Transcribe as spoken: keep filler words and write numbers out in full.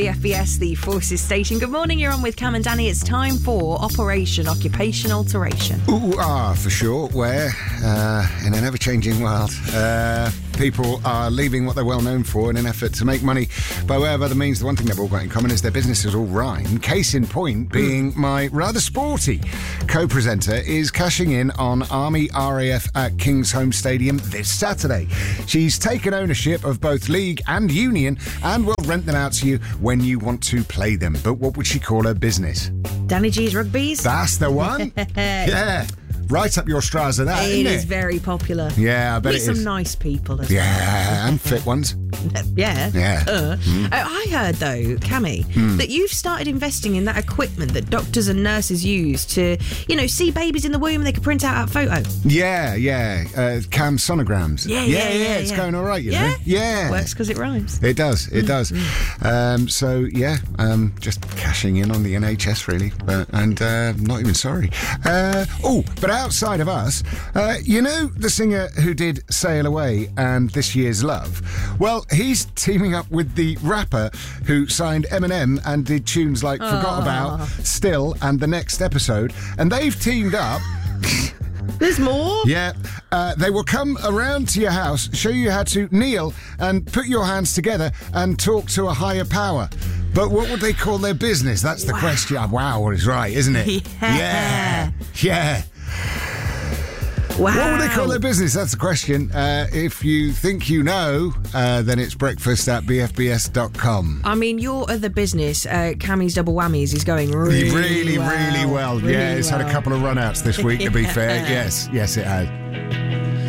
The F B S, the Forces Station. Good morning, you're on with Cam and Danny. It's time for Operation Occupation Alteration. Ooh, ah, for sure. Where, uh, in an ever-changing world, uh, people are leaving what they're well known for in an effort to make money by way of other means. The one thing they've all got in common is their businesses all rhyme. Case in point being my rather sporty co-presenter is cashing in on Army R A F at Kingsholm Stadium this Saturday. She's taken ownership of both league and union and will rent them out to you when you want to play them. But what would she call her business? Danny G's Rugbies. That's the one. Yeah. Right up your Strauss of that, It isn't it? is very popular. Yeah, I bet Meet it some is. nice people as Yeah, and fit ones. well. Yeah. Yeah. Uh. Mm. Oh, I heard, though, Cammy, Mm. that you've started investing in that equipment that doctors and nurses use to, you know, see babies in the womb and they can print out a photo. Yeah, yeah. Uh, cam sonograms. Yeah, yeah, yeah, It's yeah. going all right, you Yeah? know? Yeah. Works because it rhymes. It does, it does. Um, so, yeah, um, just cashing in on the N H S, really, but, and uh, not even sorry. Uh, oh, but outside of us, uh, you know the singer who did Sail Away and This Year's Love? Well, he's teaming up with the rapper who signed Eminem and did tunes like Forgot Aww. About, Still, and The Next Episode, and they've teamed up... There's more? Yeah, uh, they will come around to your house, show you how to kneel and put your hands together and talk to a higher power. But what would they call their business? That's the Wow. question. Oh, wow, is right, isn't it? Yeah. Yeah. Yeah. Wow. What would they call their business? That's the question. Uh, if you think you know, uh, then it's breakfast at b f b s dot com. I mean, your other business, uh, Cammy's Double Whammies, is going really, Really, well. really well. Really yeah, it's had a well. couple of run-outs this week, to be fair. Yeah. Yes, yes, it has.